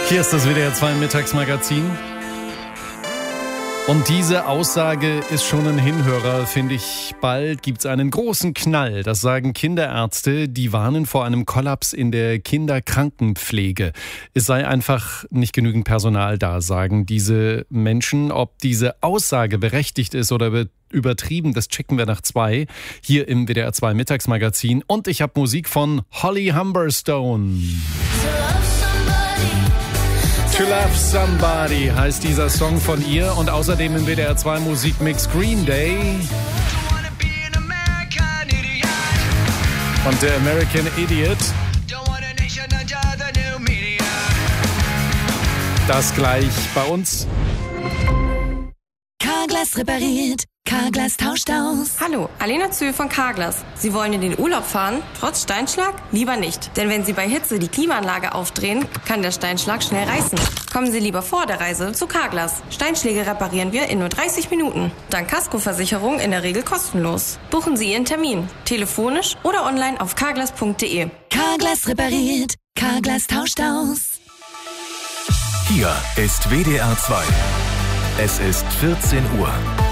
Hier ist das WDR 2 Mittagsmagazin. Und diese Aussage ist schon ein Hinhörer, finde ich. Bald gibt's einen großen Knall. Das sagen Kinderärzte, die warnen vor einem Kollaps in der Kinderkrankenpflege. Es sei einfach nicht genügend Personal da, sagen diese Menschen. Ob diese Aussage berechtigt ist oder übertrieben, das checken wir nach 2 hier im WDR 2 Mittagsmagazin. Und ich habe Musik von Holly Humberstone. To Love Somebody heißt dieser Song von ihr und außerdem im WDR 2 Musikmix Green Day und der American Idiot. Das gleich bei uns. Carglass repariert, Carglass tauscht aus. Hallo, Alena Zühl von Carglass. Sie wollen in den Urlaub fahren, trotz Steinschlag? Lieber nicht. Denn wenn Sie bei Hitze die Klimaanlage aufdrehen, kann der Steinschlag schnell reißen. Kommen Sie lieber vor der Reise zu Carglass. Steinschläge reparieren wir in nur 30 Minuten. Dank Kaskoversicherung in der Regel kostenlos. Buchen Sie Ihren Termin. Telefonisch oder online auf carglass.de. Carglass repariert, Carglass tauscht aus. Hier ist WDR 2. Es ist 14 Uhr.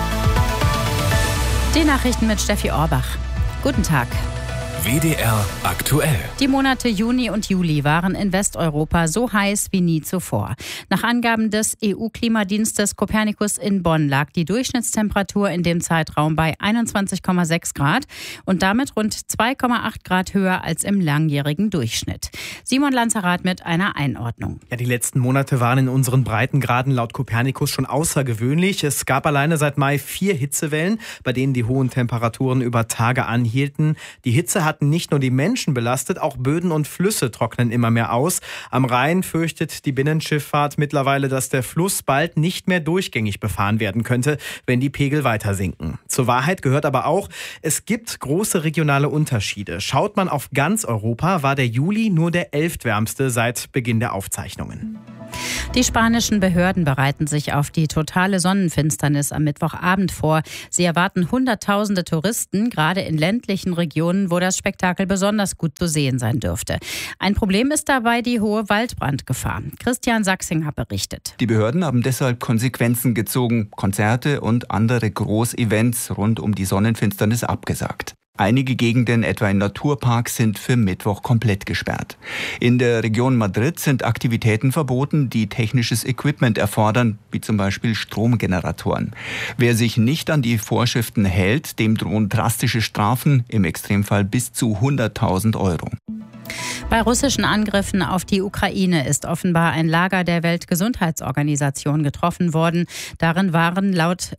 Die Nachrichten mit Steffi Orbach. Guten Tag. WDR aktuell. Die Monate Juni und Juli waren in Westeuropa so heiß wie nie zuvor. Nach Angaben des EU-Klimadienstes Copernicus in Bonn lag die Durchschnittstemperatur in dem Zeitraum bei 21,6 Grad und damit rund 2,8 Grad höher als im langjährigen Durchschnitt. Simon Lanzerath mit einer Einordnung. Ja, die letzten Monate waren in unseren Breitengraden laut Copernicus schon außergewöhnlich. Es gab alleine seit Mai 4 Hitzewellen, bei denen die hohen Temperaturen über Tage anhielten. Die Hitze hatten nicht nur die Menschen belastet, auch Böden und Flüsse trocknen immer mehr aus. Am Rhein fürchtet die Binnenschifffahrt mittlerweile, dass der Fluss bald nicht mehr durchgängig befahren werden könnte, wenn die Pegel weiter sinken. Zur Wahrheit gehört aber auch, es gibt große regionale Unterschiede. Schaut man auf ganz Europa, war der Juli nur der 11. wärmste seit Beginn der Aufzeichnungen. Die spanischen Behörden bereiten sich auf die totale Sonnenfinsternis am Mittwochabend vor. Sie erwarten Hunderttausende Touristen, gerade in ländlichen Regionen, wo das Spektakel besonders gut zu sehen sein dürfte. Ein Problem ist dabei die hohe Waldbrandgefahr. Christian Sachsinger berichtet. Die Behörden haben deshalb Konsequenzen gezogen, Konzerte und andere Großevents rund um die Sonnenfinsternis abgesagt. Einige Gegenden, etwa in Naturparks, sind für Mittwoch komplett gesperrt. In der Region Madrid sind Aktivitäten verboten, die technisches Equipment erfordern, wie zum Beispiel Stromgeneratoren. Wer sich nicht an die Vorschriften hält, dem drohen drastische Strafen, im Extremfall bis zu 100.000 €. Bei russischen Angriffen auf die Ukraine ist offenbar ein Lager der Weltgesundheitsorganisation getroffen worden. Darin war laut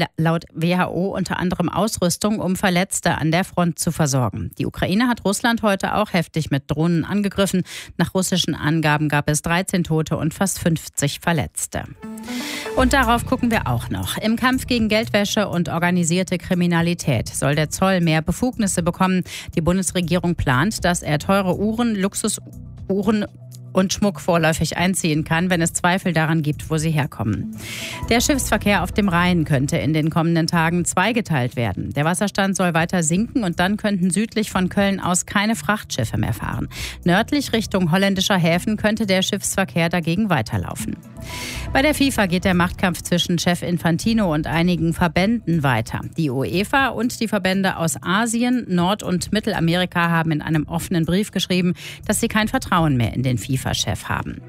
WHO unter anderem Ausrüstung, um Verletzte an der Front zu versorgen. Die Ukraine hat Russland heute auch heftig mit Drohnen angegriffen. Nach russischen Angaben gab es 13 Tote und fast 50 Verletzte. Und darauf gucken wir auch noch. Im Kampf gegen Geldwäsche und organisierte Kriminalität soll der Zoll mehr Befugnisse bekommen. Die Bundesregierung plant, dass er teure Uhren, Luxusuhren und Schmuck vorläufig einziehen kann, wenn es Zweifel daran gibt, wo sie herkommen. Der Schiffsverkehr auf dem Rhein könnte in den kommenden Tagen zweigeteilt werden. Der Wasserstand soll weiter sinken und dann könnten südlich von Köln aus keine Frachtschiffe mehr fahren. Nördlich Richtung holländischer Häfen könnte der Schiffsverkehr dagegen weiterlaufen. Bei der FIFA geht der Machtkampf zwischen Chef Infantino und einigen Verbänden weiter. Die UEFA und die Verbände aus Asien, Nord- und Mittelamerika haben in einem offenen Brief geschrieben, dass sie kein Vertrauen mehr in den FIFA-Chef haben.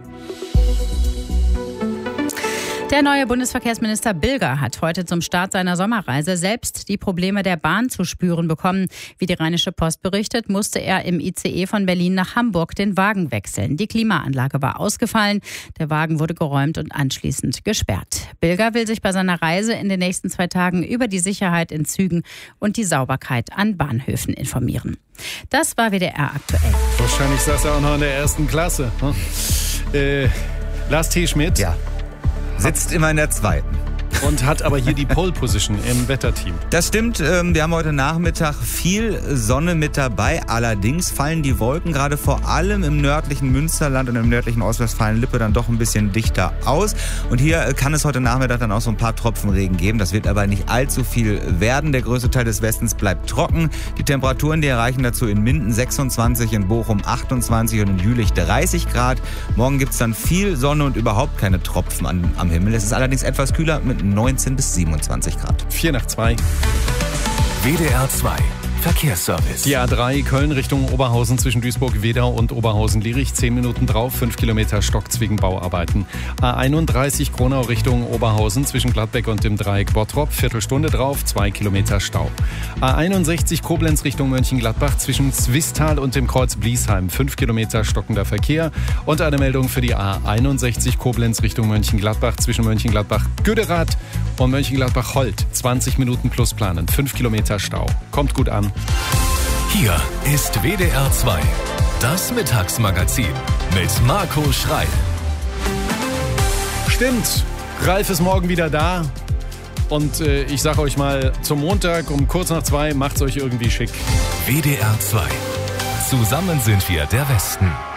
Der neue Bundesverkehrsminister Bilger hat heute zum Start seiner Sommerreise selbst die Probleme der Bahn zu spüren bekommen. Wie die Rheinische Post berichtet, musste er im ICE von Berlin nach Hamburg den Wagen wechseln. Die Klimaanlage war ausgefallen, der Wagen wurde geräumt und anschließend gesperrt. Bilger will sich bei seiner Reise in den nächsten 2 Tagen über die Sicherheit in Zügen und die Sauberkeit an Bahnhöfen informieren. Das war WDR aktuell. Wahrscheinlich saß er auch noch in der 1. Klasse. Lars T. Schmidt. Ja. Sitzt immer in der 2. Und hat aber hier die Pole Position im Wetterteam. Das stimmt, wir haben heute Nachmittag viel Sonne mit dabei. Allerdings fallen die Wolken gerade vor allem im nördlichen Münsterland und im nördlichen Ostwestfalen-Lippe dann doch ein bisschen dichter aus. Und hier kann es heute Nachmittag dann auch so ein paar Tropfen Regen geben. Das wird aber nicht allzu viel werden. Der größte Teil des Westens bleibt trocken. Die Temperaturen, die erreichen dazu in Minden 26, in Bochum 28 und in Jülich 30 Grad. Morgen gibt es dann viel Sonne und überhaupt keine Tropfen am Himmel. Es ist allerdings etwas kühler mit 19 bis 27 Grad. 4:02. WDR 2 Verkehrsservice. Die A3 Köln Richtung Oberhausen zwischen Duisburg-Wedau und Oberhausen-Lierich. 10 Minuten drauf, 5 Kilometer Stockt wegen Bauarbeiten. A31 Kronau Richtung Oberhausen zwischen Gladbeck und dem Dreieck Bottrop. Viertelstunde drauf, 2 Kilometer Stau. A61 Koblenz Richtung Mönchengladbach zwischen Zwistal und dem Kreuz Bliesheim. 5 Kilometer stockender Verkehr. Und eine Meldung für die A61 Koblenz Richtung Mönchengladbach zwischen Mönchengladbach-Güderath und Mönchengladbach-Holt. 20 Minuten plus planen, 5 Kilometer Stau. Kommt gut an. Hier ist WDR 2, das Mittagsmagazin mit Marco Schreil. Stimmt, Ralf ist morgen wieder da. Und ich sage euch mal, zum Montag um kurz nach 2 macht's euch irgendwie schick. WDR 2. Zusammen sind wir der Westen.